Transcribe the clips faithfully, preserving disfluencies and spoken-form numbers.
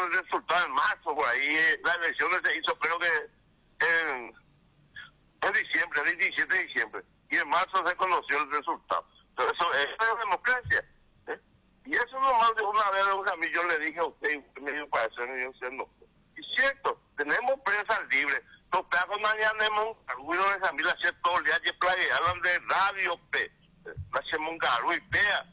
el resultado en marzo, por ahí eh, las elecciones se hizo creo que en, en diciembre, el veintisiete de diciembre, y en marzo se conoció el resultado. Entonces eso, eso es democracia. ¿eh? Y eso nomás de una vez a mí yo le dije a usted, y usted me dijo para eso, y yo sé, no. Y cierto, tenemos prensa libre. Los pagos mañana tenemos algunos de familia hacer todo el día que playa, hablan de radio, pe, hacemos un garu y pea.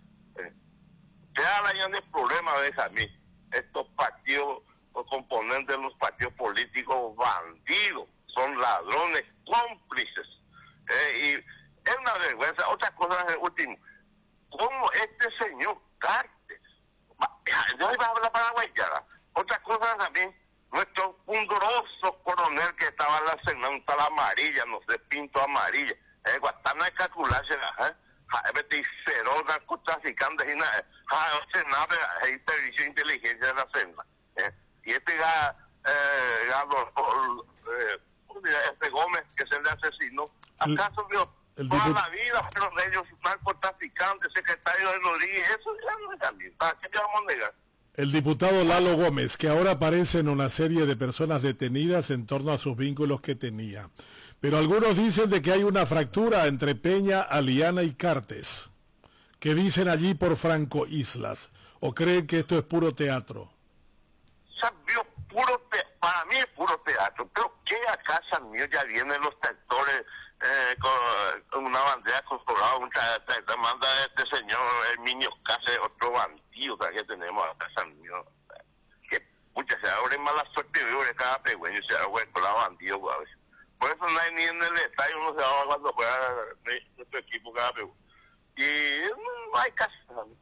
Ya la de problema de a mí. Estos partidos, los componentes de los partidos políticos bandidos, son ladrones cómplices. Eh, y es una vergüenza. Otra cosa es el último. ¿Cómo este señor Cartes? Yo iba a hablar paraguayana. Otra cosa también. Nuestro pundoroso coronel que estaba en la segmenta la amarilla, no sé, pinto amarilla. Eh, Guatana de calcularse, ¿eh? Jaime cero narcotraficantes y nada. Jaime nada, hay servicio de inteligencia de la senda. Eh, y este ya, eh, ya lo, eh, este Gómez, que es el asesino, ¿acaso vio toda la vida fueron ellos narcotraficantes, secretarios de Noriega? Eso ya no es a mí. ¿Para qué vamos a negar? El diputado Lalo Gómez, que ahora aparece en una serie de personas detenidas en torno a sus vínculos que tenía. Pero algunos dicen de que hay una fractura entre Peña, Aliana y Cartes. ¿Qué dicen allí por Franco Islas? ¿O creen que esto es puro teatro? Sabio, puro te para mí es puro teatro. Pero que a casa mío ya vienen los tractores eh, con, con una bandera controlada, un tractor, manda este señor Herminio Cáceres, otro bandido que tenemos a casa mío. Que pucha, se abre mala suerte de cada pegüeño, se abre con la bandido, a veces. Por eso no hay ni en el estadio, uno se va cuando juega nuestro equipo cada pegüeño. Y no, no hay caso.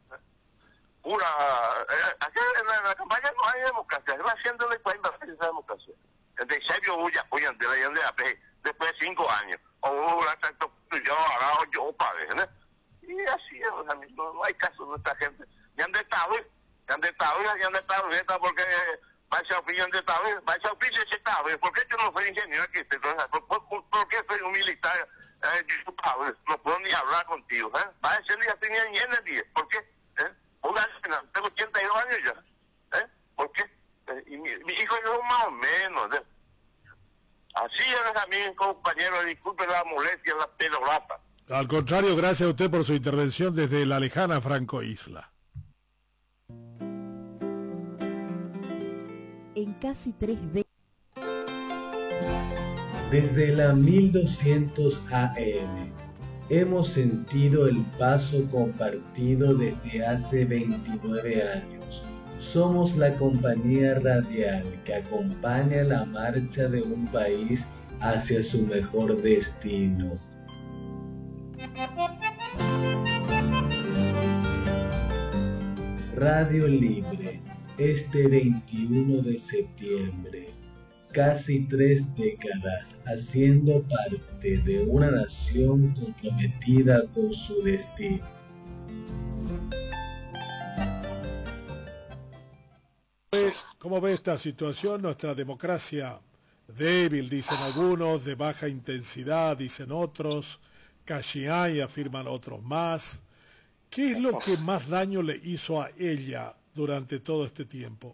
Pura, eh, aquí en la, en la campaña no hay democracia, es la gente de cuenta de esa democracia. De Sergio Bulla, oye, de la de la P, después de cinco años, o una tanto yo ahora yo padre, ¿no? Y así es, o sea, no, no hay caso de esta gente. Ya han de estado, ya han de estado, ya han de estado, porque vais a opinar de estado, vais a opinar de estado, ¿por qué yo no soy ingeniero aquí? ¿Por, por, por, por qué soy un militar? Eh, yo, no puedo ni hablar contigo, ¿eh? Va a ser ya tenía ni en el día, ¿por qué? ¿Eh? Una, tengo ochenta y dos años ya, ¿eh? ¿Por qué? Eh, y mi, mi hijo yo más o menos, ¿eh? Así es a mí, compañero, disculpe la molestia, la pelorata. Al contrario, gracias a usted por su intervención desde la lejana Franco Isla. En casi tres décadas. Desde la mil doscientos A M hemos sentido el paso compartido desde hace veintinueve años. Somos la compañía radial que acompaña la marcha de un país hacia su mejor destino. Radio Libre, este veintiuno de septiembre. Casi tres décadas haciendo parte de una nación comprometida con su destino. ¿Cómo ve esta situación? Nuestra democracia débil, dicen algunos, de baja intensidad, dicen otros, Cachiay, afirman otros más. ¿Qué es lo que más daño le hizo a ella durante todo este tiempo?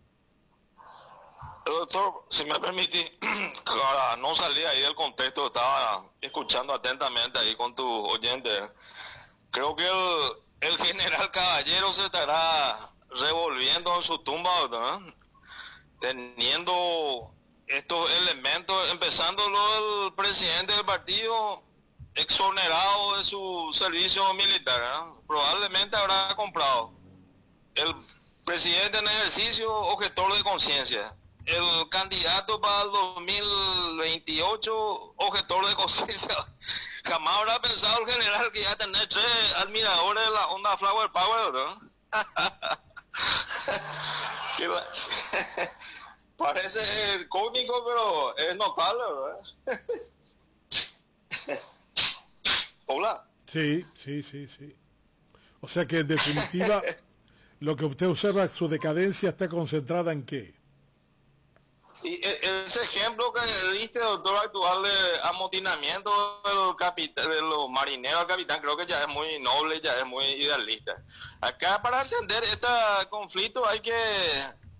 Doctor, si me permite, para no salir ahí del contexto, estaba escuchando atentamente ahí con tus oyentes. Creo que el, el general Caballero se estará revolviendo en su tumba, ¿verdad? Teniendo estos elementos, empezando el presidente del partido exonerado de su servicio militar, ¿eh? Probablemente habrá comprado. El presidente en ejercicio, objetor de conciencia. El candidato para el dos mil veintiocho, objetor de conciencia. Jamás habrá pensado el general que ya tener tres admiradores de la onda Flower Power, ¿no? Parece cómico, pero es notable, ¿verdad? Hola. Sí, sí, sí, sí. O sea que en definitiva, lo que usted observa, su decadencia está concentrada en qué. Y ese ejemplo que diste, doctor, actual de amotinamiento del capitán, de los marineros al capitán, creo que ya es muy noble, ya es muy idealista. Acá, para entender este conflicto, hay que